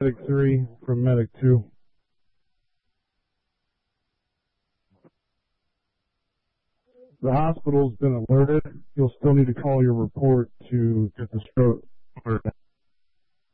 Medic 3 from Medic 2. The hospital's been alerted. You'll still need to call your report to get the stroke ordered.